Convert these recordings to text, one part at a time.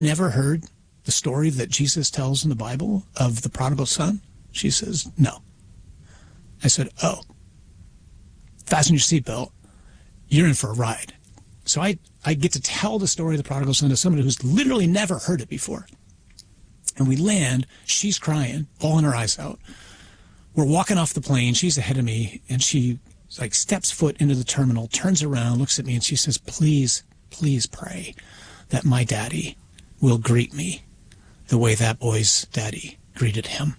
never heard the story that Jesus tells in the Bible of the prodigal son? She says, no. I said, oh, fasten your seatbelt. You're in for a ride. So I get to tell the story of the prodigal son to somebody who's literally never heard it before. And we land, she's crying, bawling her eyes out. We're walking off the plane, she's ahead of me, and she like steps foot into the terminal, turns around, looks at me, and she says, please, please pray that my daddy will greet me the way that boy's daddy greeted him.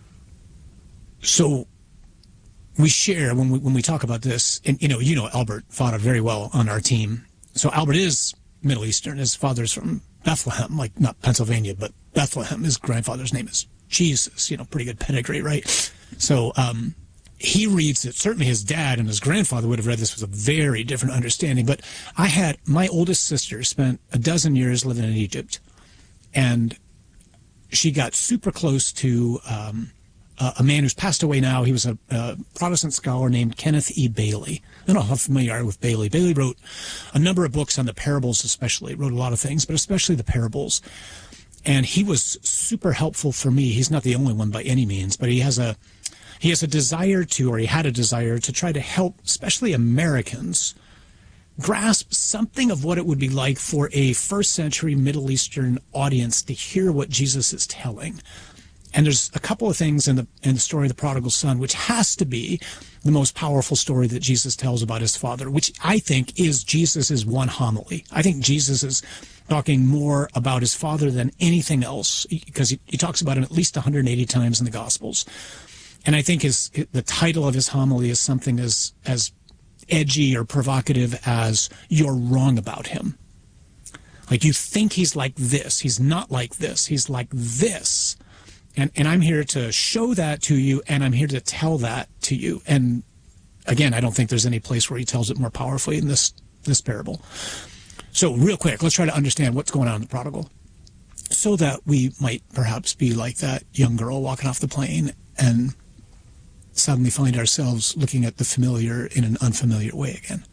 So we share when we talk about this, and you know Albert fought very well on our team. So Albert is Middle Eastern. His father's from Bethlehem, like not Pennsylvania, but Bethlehem. His grandfather's name is Jesus. Pretty good pedigree, right? So he reads it. Certainly his dad and his grandfather would have read this with a very different understanding. But my oldest sister spent 12 years living in Egypt, and she got super close to a man who's passed away now. He was a Protestant scholar named Kenneth E. Bailey. I don't know how familiar you are with Bailey. Bailey wrote a number of books on the parables especially. Wrote a lot of things, but especially the parables. And he was super helpful for me. He's not the only one by any means, but he has a desire to, or he had a desire to try to help, especially Americans, grasp something of what it would be like for a first century Middle Eastern audience to hear what Jesus is telling. And there's a couple of things in the story of the prodigal son, which has to be the most powerful story that Jesus tells about his father, which I think is Jesus's one homily. I think Jesus is talking more about his father than anything else, because he talks about him at least 180 times in the Gospels. And I think the title of his homily is something as edgy or provocative as "You're wrong about him." Like, you think he's like this. He's not like this. He's like this. And I'm here to show that to you, and I'm here to tell that to you. And again, I don't think there's any place where he tells it more powerfully in this parable. So real quick, let's try to understand what's going on in the prodigal, so that we might perhaps be like that young girl walking off the plane and suddenly find ourselves looking at the familiar in an unfamiliar way again.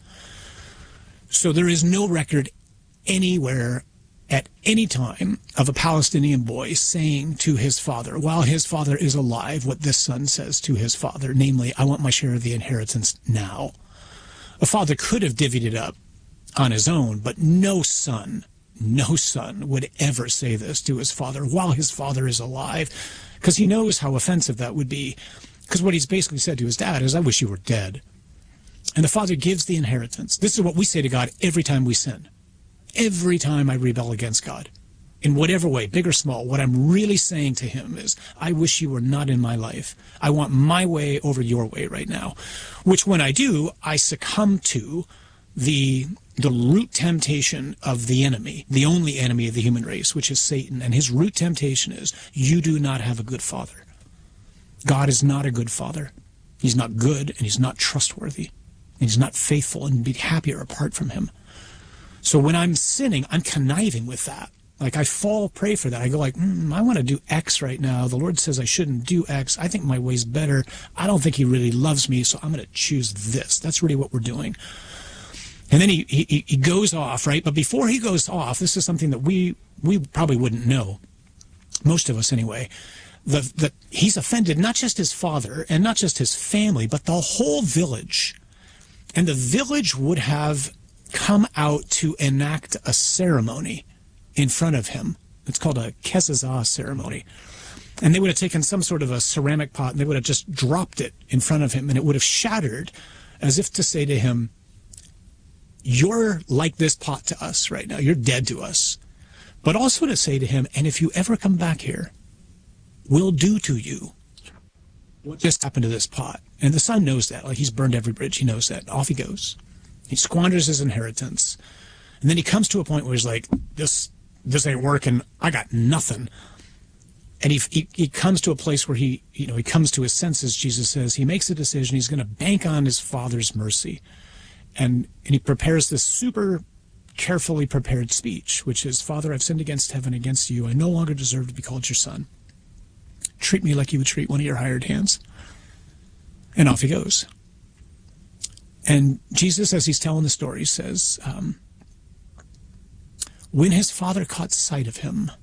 So there is no record anywhere at any time of a Palestinian boy saying to his father, while his father is alive, what this son says to his father, namely, I want my share of the inheritance now. A father could have divvied it up on his own, but no son would ever say this to his father while his father is alive, because he knows how offensive that would be. Because what he's basically said to his dad is, I wish you were dead. And the father gives the inheritance. This is what we say to God every time we sin. Every time I rebel against God, in whatever way, big or small, what I'm really saying to him is, I wish you were not in my life. I want my way over your way right now. Which when I do, I succumb to the root temptation of the enemy, the only enemy of the human race, which is Satan. And his root temptation is, you do not have a good father. God is not a good father. He's not good, and he's not trustworthy. And he's not faithful, and be happier apart from him. So when I'm sinning, I'm conniving with that. Like, I fall prey for that. I go like, I want to do X right now. The Lord says I shouldn't do X. I think my way's better. I don't think he really loves me, so I'm going to choose this. That's really what we're doing. And then he goes off, right? But before he goes off, this is something that we probably wouldn't know, most of us anyway, that he's offended not just his father and not just his family, but the whole village. And the village would have come out to enact a ceremony in front of him. It's called a Kezazah ceremony. And they would have taken some sort of a ceramic pot and they would have just dropped it in front of him, and it would have shattered, as if to say to him, you're like this pot to us right now. You're dead to us. But also to say to him, and if you ever come back here, we'll do to you what just happened to this pot. And the son knows that. Like, he's burned every bridge. He knows that. Off he goes. He squanders his inheritance. And then he comes to a point where he's like, this ain't working. I got nothing. And he comes to a place where he comes to his senses, Jesus says. He makes a decision. He's going to bank on his father's mercy. And he prepares this super carefully prepared speech, which is, Father, I've sinned against heaven, against you. I no longer deserve to be called your son. Treat me like you would treat one of your hired hands. And off he goes. And Jesus, as he's telling the story, says, when his father caught sight of him,